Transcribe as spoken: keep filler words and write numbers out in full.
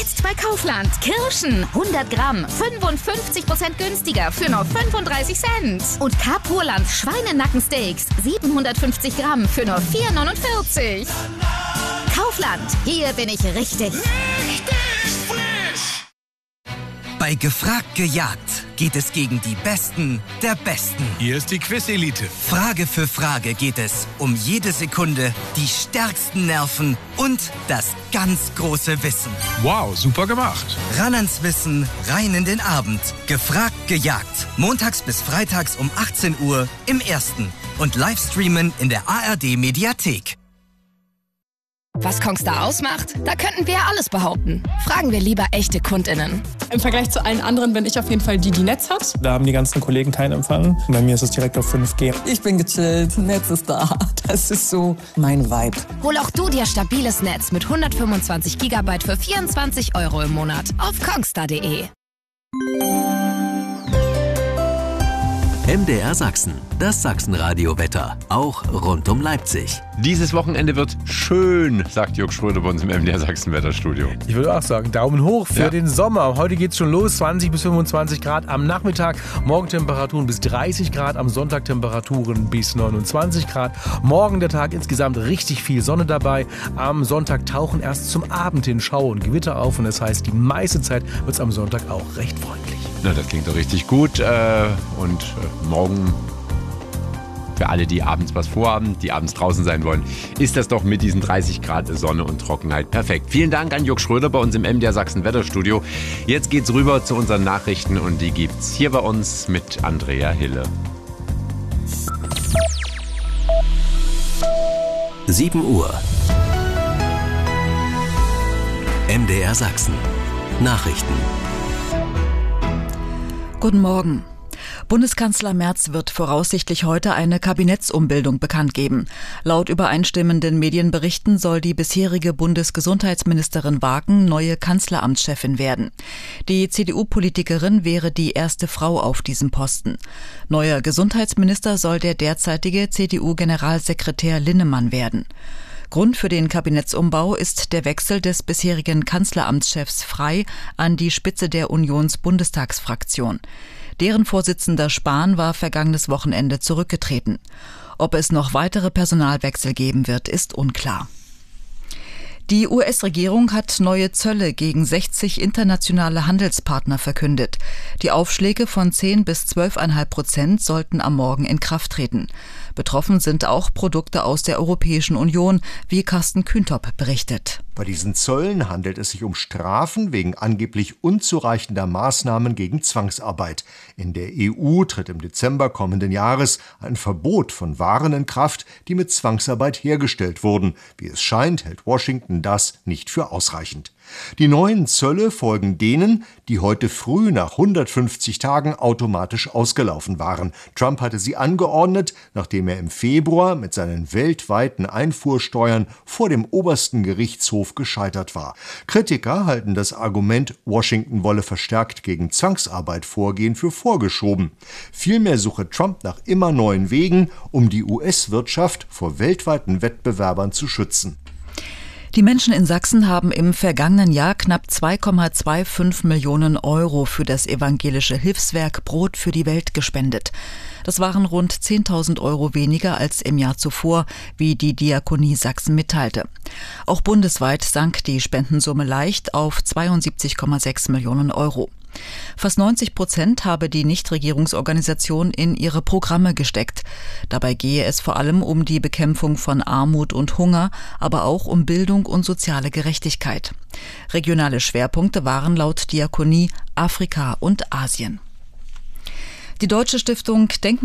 Jetzt bei Kaufland. Kirschen hundert Gramm, fünfundfünfzig Prozent günstiger für nur fünfunddreißig Cent. Und Kapurland Schweinenackensteaks, siebenhundertfünfzig Gramm für nur vier neunundvierzig. Kaufland, hier bin ich richtig. Richtig frisch! Bei Gefragt gejagt geht es gegen die Besten der Besten. Hier ist die Quiz-Elite. Frage für Frage geht es um jede Sekunde, die stärksten Nerven und das ganz große Wissen. Wow, super gemacht. Ran ans Wissen, rein in den Abend. Gefragt gejagt. Montags bis freitags um achtzehn Uhr im Ersten. Und Livestreamen in der A R D-Mediathek. Was Kongstar ausmacht? Da könnten wir ja alles behaupten. Fragen wir lieber echte KundInnen. Im Vergleich zu allen anderen bin ich auf jeden Fall die, die Netz hat. Da haben die ganzen Kollegen keinen Empfang. Bei mir ist es direkt auf fünf G. Ich bin gechillt, Netz ist da. Das ist so mein Vibe. Hol auch du dir stabiles Netz mit hundertfünfundzwanzig Gigabyte für vierundzwanzig Euro im Monat auf kongstar punkt de. M D R Sachsen, das Sachsenradio-Wetter, auch rund um Leipzig. Dieses Wochenende wird schön, sagt Jörg Schröder bei uns im M D R Sachsen-Wetterstudio. Ich würde auch sagen, Daumen hoch für ja. den Sommer. Heute geht's schon los, zwanzig bis fünfundzwanzig Grad am Nachmittag. Morgen Temperaturen bis dreißig Grad, am Sonntag Temperaturen bis neunundzwanzig Grad. Morgen der Tag insgesamt richtig viel Sonne dabei. Am Sonntag tauchen erst zum Abend hin Schauer und Gewitter auf. Und das heißt, die meiste Zeit wird's am Sonntag auch recht freundlich. Na, das klingt doch richtig gut. Äh, und äh, morgen, für alle, die abends was vorhaben, die abends draußen sein wollen, ist das doch mit diesen dreißig Grad Sonne und Trockenheit perfekt. Vielen Dank an Jörg Schröder bei uns im M D R Sachsen Wetterstudio. Jetzt geht's rüber zu unseren Nachrichten und die gibt's hier bei uns mit Andrea Hille. sieben Uhr. M D R Sachsen. Nachrichten. Guten Morgen. Bundeskanzler Merz wird voraussichtlich heute eine Kabinettsumbildung bekannt geben. Laut übereinstimmenden Medienberichten soll die bisherige Bundesgesundheitsministerin Wagen neue Kanzleramtschefin werden. Die C D U-Politikerin wäre die erste Frau auf diesem Posten. Neuer Gesundheitsminister soll der derzeitige C D U-Generalsekretär Linnemann werden. Grund für den Kabinettsumbau ist der Wechsel des bisherigen Kanzleramtschefs Frey an die Spitze der Unions-Bundestagsfraktion. Deren Vorsitzender Spahn war vergangenes Wochenende zurückgetreten. Ob es noch weitere Personalwechsel geben wird, ist unklar. Die U S-Regierung hat neue Zölle gegen sechzig internationale Handelspartner verkündet. Die Aufschläge von zehn bis zwölf Komma fünf Prozent sollten am Morgen in Kraft treten. Betroffen sind auch Produkte aus der Europäischen Union, wie Carsten Kühntop berichtet. Bei diesen Zöllen handelt es sich um Strafen wegen angeblich unzureichender Maßnahmen gegen Zwangsarbeit. In der E U tritt im Dezember kommenden Jahres ein Verbot von Waren in Kraft, die mit Zwangsarbeit hergestellt wurden. Wie es scheint, hält Washington das nicht für ausreichend. Die neuen Zölle folgen denen, die heute früh nach hundertfünfzig Tagen automatisch ausgelaufen waren. Trump hatte sie angeordnet, nachdem er im Februar mit seinen weltweiten Einfuhrsteuern vor dem obersten Gerichtshof gescheitert war. Kritiker halten das Argument, Washington wolle verstärkt gegen Zwangsarbeit vorgehen, für vorgeschoben. Vielmehr suche Trump nach immer neuen Wegen, um die U S-Wirtschaft vor weltweiten Wettbewerbern zu schützen. Die Menschen in Sachsen haben im vergangenen Jahr knapp zwei Komma fünfundzwanzig Millionen Euro für das evangelische Hilfswerk Brot für die Welt gespendet. Das waren rund zehntausend Euro weniger als im Jahr zuvor, wie die Diakonie Sachsen mitteilte. Auch bundesweit sank die Spendensumme leicht auf zweiundsiebzig Komma sechs Millionen Euro. Fast neunzig Prozent habe die Nichtregierungsorganisation in ihre Programme gesteckt. Dabei gehe es vor allem um die Bekämpfung von Armut und Hunger, aber auch um Bildung und soziale Gerechtigkeit. Regionale Schwerpunkte waren laut Diakonie Afrika und Asien. Die Deutsche Stiftung Denken